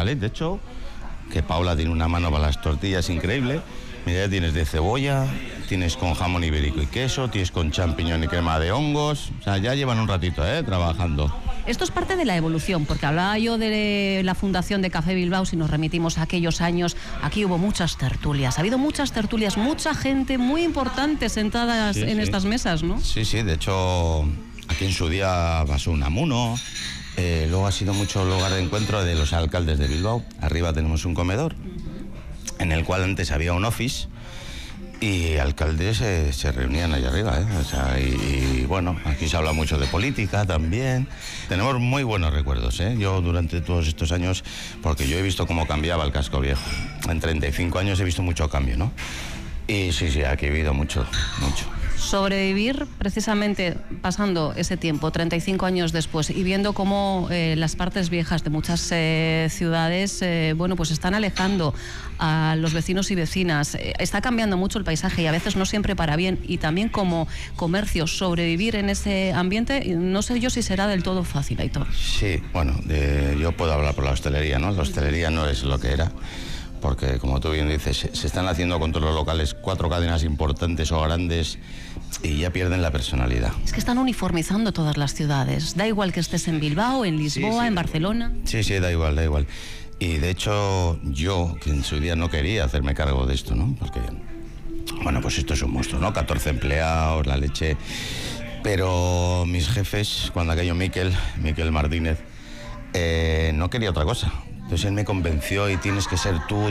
¿vale? De hecho, que Paula tiene una mano para las tortillas increíble. Mira, ya tienes de cebolla, tienes con jamón ibérico y queso, tienes con champiñón y crema de hongos. O sea, ya llevan un ratito, trabajando. Esto es parte de la evolución, porque hablaba yo de la fundación de Café Bilbao, si nos remitimos a aquellos años, aquí hubo muchas tertulias, ha habido muchas tertulias, mucha gente muy importante sentada en estas mesas, ¿no? Sí, de hecho, aquí en su día pasó Unamuno, luego ha sido mucho lugar de encuentro de los alcaldes de Bilbao. Arriba tenemos un comedor, en el cual antes había un office, y alcaldes se reunían allá arriba, O sea, y bueno, aquí se habla mucho de política también. Tenemos muy buenos recuerdos, Yo durante todos estos años, porque yo he visto cómo cambiaba el casco viejo. En 35 años he visto mucho cambio, ¿no? Y sí, aquí he vivido mucho. Sobrevivir, precisamente pasando ese tiempo, 35 años después, y viendo cómo las partes viejas de muchas ciudades, pues están alejando a los vecinos y vecinas. Está cambiando mucho el paisaje y a veces no siempre para bien. Y también como comercio, sobrevivir en ese ambiente, no sé yo si será del todo fácil, Aitor. Sí, bueno, yo puedo hablar por la hostelería, ¿no? La hostelería no es lo que era. Porque, como tú bien dices, se están haciendo con todos los locales 4 cadenas importantes o grandes y ya pierden la personalidad. Es que están uniformizando todas las ciudades. Da igual que estés en Bilbao, en Lisboa, en Barcelona. Sí, da igual. Y de hecho, yo, que en su día no quería hacerme cargo de esto, ¿no? Porque, bueno, pues esto es un monstruo, ¿no? 14 empleados, la leche. Pero mis jefes, cuando aquello Miquel Martínez, no quería otra cosa. Entonces él me convenció y tienes que ser tú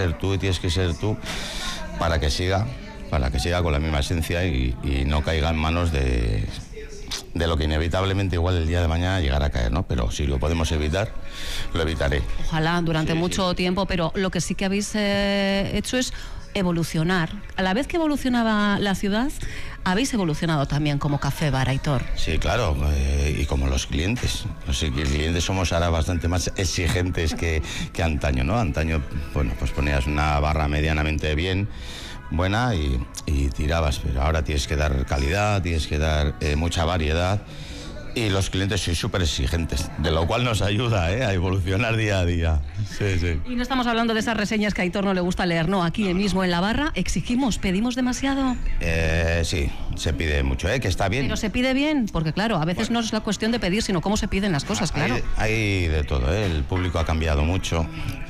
para que siga con la misma esencia y no caiga en manos de lo que inevitablemente igual el día de mañana llegará a caer, ¿no? Pero si lo podemos evitar, lo evitaré. Ojalá durante mucho tiempo, pero lo que sí que habéis hecho es evolucionar. A la vez que evolucionaba la ciudad, habéis evolucionado también como Café Bar, Aitor. Sí, claro, y como los clientes. Los clientes somos ahora bastante más exigentes que antaño, ¿no? Antaño, bueno, pues ponías una barra medianamente buena y tirabas, pero ahora tienes que dar calidad, tienes que dar mucha variedad. Y los clientes son súper exigentes, de lo cual nos ayuda a evolucionar día a día. Sí. Y no estamos hablando de esas reseñas que a Aitor no le gusta leer, no. Aquí mismo en la barra, ¿pedimos demasiado? Sí, se pide mucho, que está bien. Pero se pide bien, porque claro, a veces no es la cuestión de pedir, sino cómo se piden las cosas, claro. Hay de todo, el público ha cambiado mucho.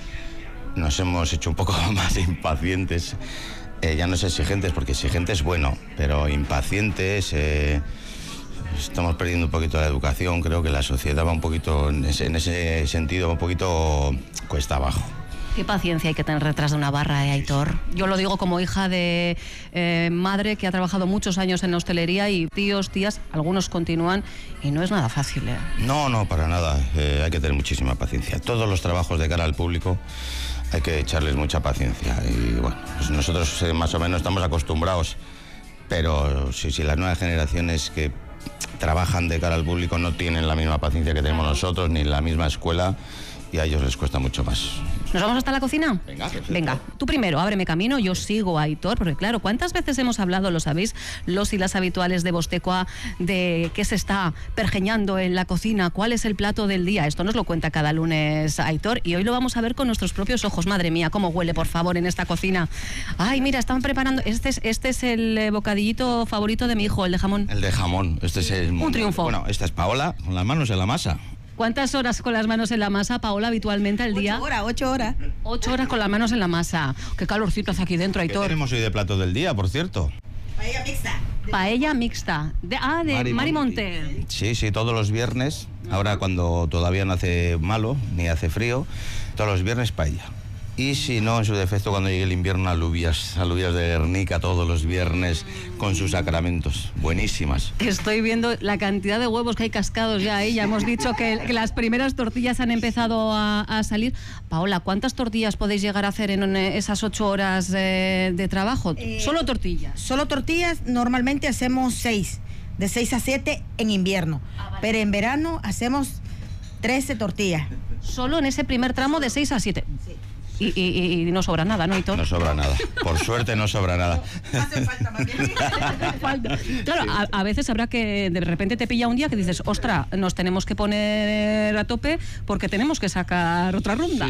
Nos hemos hecho un poco más impacientes. Ya no es exigentes, porque exigente es bueno, pero impacientes... Estamos perdiendo un poquito la educación. Creo que la sociedad va un poquito, en ese sentido, un poquito cuesta abajo. Qué paciencia hay que tener detrás de una barra, Aitor. Yo lo digo como hija de madre que ha trabajado muchos años en la hostelería y tíos, tías, algunos continúan y no es nada fácil. No, para nada. Hay que tener muchísima paciencia. Todos los trabajos de cara al público hay que echarles mucha paciencia. Y bueno, pues nosotros más o menos estamos acostumbrados, pero sí, las nuevas generaciones que trabajan de cara al público no tienen la misma paciencia que tenemos nosotros, ni la misma escuela, y a ellos les cuesta mucho más. ¿Nos vamos hasta la cocina? Venga, tú primero, ábreme camino, yo sigo a Aitor, porque claro, ¿cuántas veces hemos hablado, lo sabéis, los y las habituales de Bostecoa, de qué se está pergeñando en la cocina, cuál es el plato del día? Esto nos lo cuenta cada lunes Aitor y hoy lo vamos a ver con nuestros propios ojos. Madre mía, cómo huele, por favor, en esta cocina. Ay, mira, están preparando, este es el bocadillito favorito de mi hijo, el de jamón. El de jamón, este es un triunfo. Bueno, esta es Paola, con las manos en la masa. ¿Cuántas horas con las manos en la masa, Paola, habitualmente al día? 8 horas. 8 horas con las manos en la masa. Qué calorcito hace aquí dentro, Aitor. ¿Qué tenemos hoy de plato del día, por cierto? Paella mixta. De Mari Monte. Sí, todos los viernes. Ahora cuando todavía no hace malo, ni hace frío, todos los viernes paella. Y si no, en su defecto, cuando llegue el invierno, alubias de Guernica todos los viernes con sus sacramentos. Buenísimas. Estoy viendo la cantidad de huevos que hay cascados ya ahí. Ya hemos dicho que las primeras tortillas han empezado a salir. Paola, ¿cuántas tortillas podéis llegar a hacer en esas 8 horas de trabajo? ¿Solo tortillas? Solo tortillas, normalmente hacemos 6, de 6 a 7 en invierno. Vale. Pero en verano hacemos 13 tortillas. Solo en ese primer tramo de 6 a 7. Sí. Y no sobra nada, ¿no, Aitor? No sobra nada. Por suerte no sobra nada. Hace falta más bien. Claro, a veces habrá que de repente te pilla un día que dices, ostra, nos tenemos que poner a tope porque tenemos que sacar otra ronda.